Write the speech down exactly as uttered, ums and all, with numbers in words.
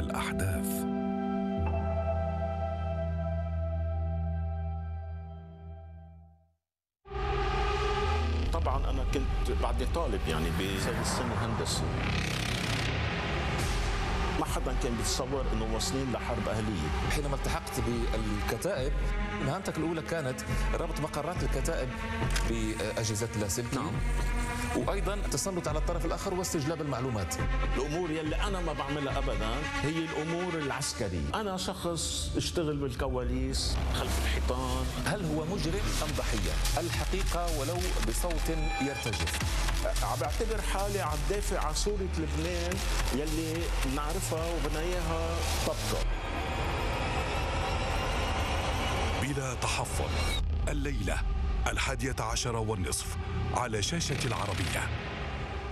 الأحداث. طبعا أنا كنت بعدني طالب يعني بسادس سنة هندسة. ما حدا كان بيتصور انه واصلين لحرب اهليه. حينما التحقت بالكتائب مهمتك الاولى كانت ربط مقرات الكتائب باجهزه اللاسلكي. نعم. وايضا التسلط على الطرف الاخر واستجلاب المعلومات. الامور يلي انا ما بعملها ابدا هي الامور العسكريه، انا شخص اشتغل بالكواليس خلف الحيطان. هل هو مجرم ام ضحيه؟ الحقيقه ولو بصوت يرتجف. عم بعتبر حالي عم دافع عن صوره لبنان يلي بنعرفها وبدنا اياها تبقى. بلا تحفظ، الليله الحادية عشر والنصف على شاشة العربية.